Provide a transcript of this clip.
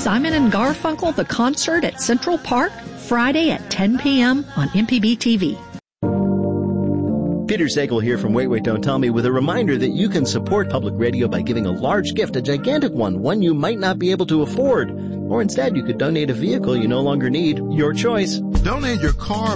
Simon and Garfunkel, the concert at Central Park, Friday at 10 p.m. on MPB TV. Peter Sagal here from Wait, Don't Tell Me with a reminder that you can support public radio by giving a large gift, a gigantic one you might not be able to afford. Or instead, you could donate a vehicle you no longer need. Your choice. Donate your car